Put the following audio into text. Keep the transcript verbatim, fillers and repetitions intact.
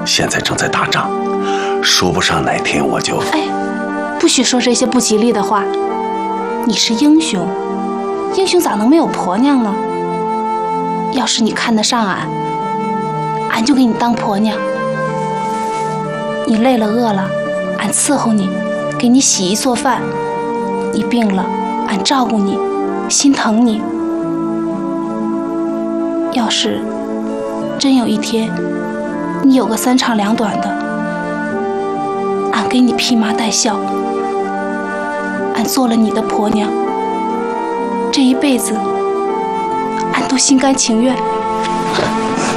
现在正在打仗，说不上哪天我就…… 哎，不许说这些不吉利的话。你是英雄，英雄咋能没有婆娘呢？要是你看得上俺，俺就给你当婆娘。你累了饿了，俺伺候你，给你洗衣做饭；你病了，俺照顾你，心疼你。要是真有一天你有个三长两短的，俺给你披麻戴孝，俺做了你的婆娘，这一辈子俺都心甘情愿。